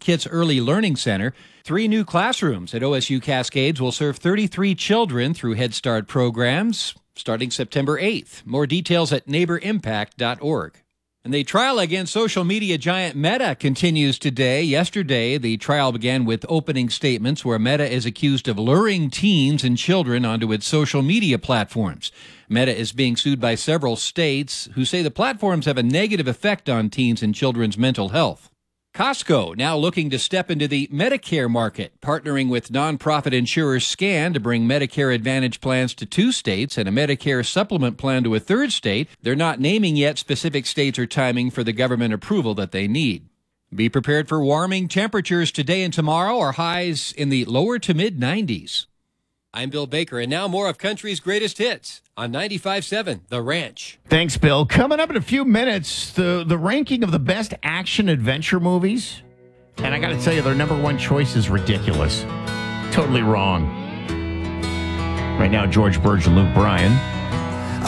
Kitts Early Learning Center. 3 new classrooms at OSU Cascades will serve 33 children through Head Start programs starting September 8th. More details at neighborimpact.org. And the trial against social media giant Meta continues today. Yesterday, the trial began with opening statements where Meta is accused of luring teens and children onto its social media platforms. Meta is being sued by several states who say the platforms have a negative effect on teens and children's mental health. Costco now looking to step into the Medicare market, partnering with nonprofit insurer SCAN to bring Medicare Advantage plans to 2 states and a Medicare supplement plan to a 3rd state. They're not naming yet specific states or timing for the government approval that they need. Be prepared for warming temperatures today and tomorrow, our highs in the lower to mid-90s. I'm Bill Baker, and now more of country's greatest hits on 95.7 The Ranch. Thanks, Bill. Coming up in a few minutes, the ranking of the best action-adventure movies. And I got to tell you, their number one choice is ridiculous. Totally wrong. Right now, George Burge and Luke Bryan.